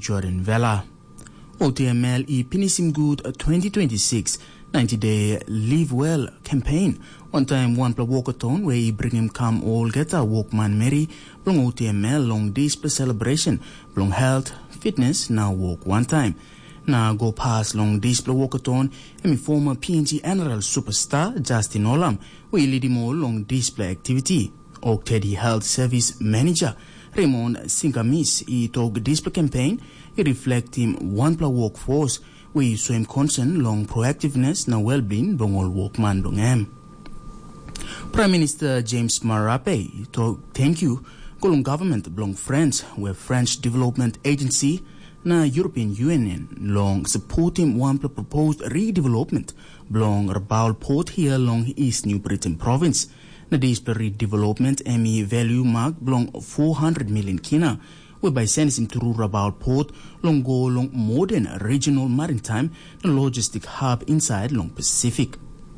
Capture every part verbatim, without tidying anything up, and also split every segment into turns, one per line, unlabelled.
Jordan Vela. O T M L e Pinisim Good twenty twenty-six ninety-day Live Well campaign. One time one pla walkathon where he bring him come all get a walkman Mary. Blong O T M L long display celebration. Blong health, fitness, now walk one time. Now go past long display walkathon and former P N G N R L superstar Justin Olam. We lead him all long display activity. Oak Teddy Health Service Manager Raymond Singamis he talk display campaign. He reflect him one pla workforce. We show him concern long proactiveness na well-being blong all workman blong em. Prime Minister James Marape talk thank you Golong government blong France where French Development Agency na European Union long support him one pla proposed redevelopment blong Rabaul Port here long East New Britain province. Na display redevelopment M E value mark blong four hundred million kina. Whereby sends him to Rabaul Port, long go long modern regional maritime and logistic hub inside long Pacific.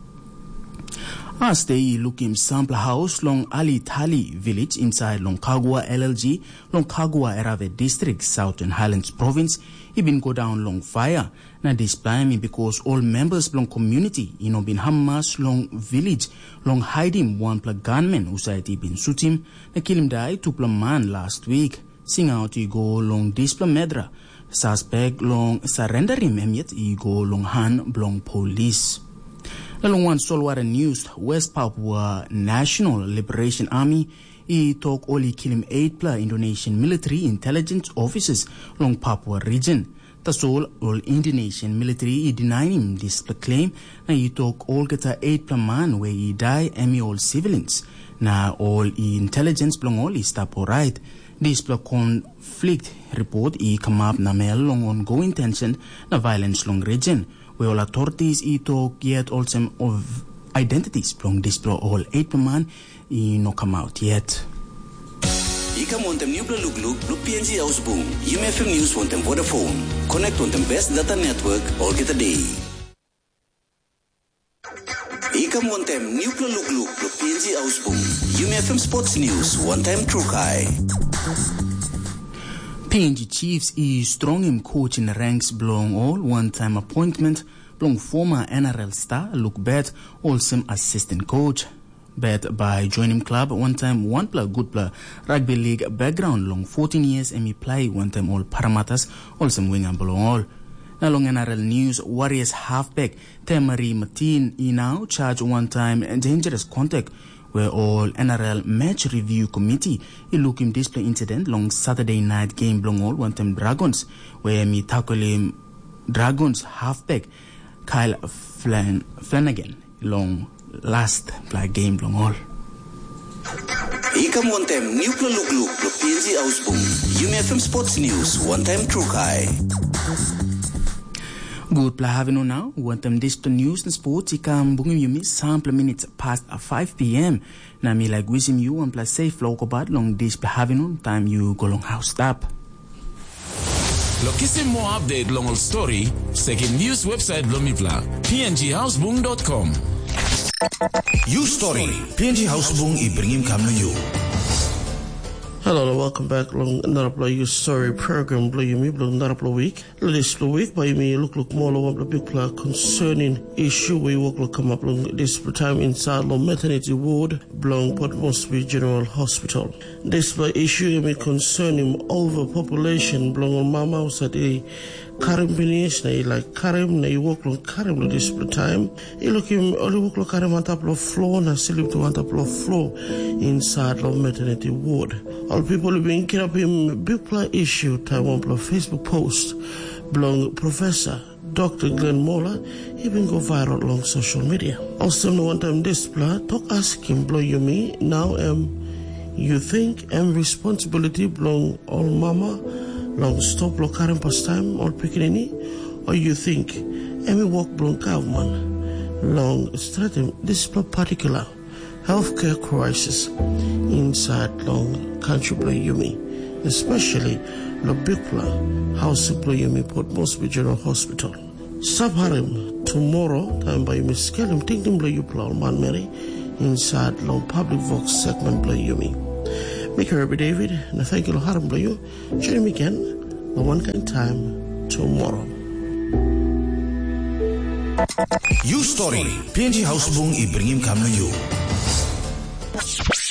As they look him sample house long Ali Tali village inside Long Kagwa L L G, Long Kagwa Erave district, Southern Highlands province, he been go down long fire. Na display me because all members long community, you know, been Hamas long village, long hide him one pla gunman who said he been shoot him, na kill him die two pla man last week. Sing out he go long display medra. Suspect long surrender him and yet he go long hand blong police. Long one Solwara News, West Papua National Liberation Army, he talk only kill him eight pla Indonesian military intelligence officers long Papua region. Tasol all Indonesian military he deny him this claim. Now he talk all get a eight pla man where he die and all civilians. Now all intelligence belong all is tap alright. This pla conflict report he come up na mel long ongoing tension na violence long region. Where all authorities he talk yet also of identities from this blow all eight man he no come out yet.
Ika montem new blue look look blue P N G house boom. U M F M News montem Vodafone. Connect on the best data network all get a day. Ika montem new blue look look blue P N G house boom. U M F M Sports News one time true kai.
P N G Chiefs is strong in coaching ranks belong all one-time appointment belong former N R L star Luke Bet, also assistant coach. Bet by joining club one-time one player good player rugby league background long fourteen years and he play one-time all Parramatta's also winger belong all. Now long N R L news Warriors halfback Temari Martin he now charged one-time dangerous contact where all N R L match review committee he look him display incident long Saturday night game belong all one time Dragons where me tackle him Dragons halfback Kyle Flan Flanagan long last play game belong all.
Ika one time new play look look look P N G house boom. U M F M Sports News one time true kai.
Good play having on now. One time display news and sports. He come bunging you miss sample minutes past five p m. Now me like wishing you one plus safe local bad long display having on time you go long house stop.
Lokisi more update long all story. Second news website Blomipla P N G houseboom dot com.
You story P N G houseboom I bring him come to you.
Hello and welcome back along another You Story program Blow You Me Blow another week. This week by me look look more long the big play concerning issue we work will come up along this time inside long maternity ward belong Port Moresby General Hospital. This by issue me concerning overpopulation belong on mama was at a Karim Binish na like Karim na work long Karim this time. He look him only work long Karim on top of floor na sleep to on top of floor inside long maternity ward. All people have been kept up in big play issue time on Facebook post belong Professor Doctor Glenn Moller, he been go viral along social media. Also no one time display talk ask him blow you me now um you think am responsibility belong all mama long stop lo Karen past time or pikinini or you think am work belong government long threaten this particular healthcare crisis inside long country blow you me, especially the big plan house blow you me Port Moresby General Hospital. Subharim tomorrow time by Miss Kelly think them blow you plan man Mary inside long public vox segment blow you me. Make her every David and thank you Haram blow you. Join me again but one kind time tomorrow.
You Story, P N G Houseboom i bring him come to you.